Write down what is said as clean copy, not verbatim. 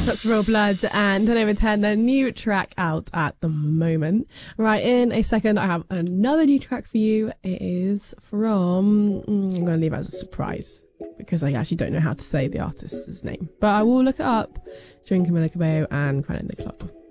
That's Royal Blood and 10 over 10, their new track out at the moment. Right, in a second, I have another new track for you. It is from, I'm going to leave it as a surprise because I actually don't know how to say the artist's name, but I will look it up during Camila Cabello and Crying in the Club.